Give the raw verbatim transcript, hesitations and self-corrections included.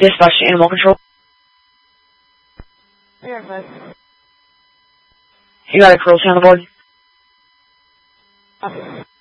Dispatch to Animal Control. Yeah, five. You got a cruelty on the board? Copy.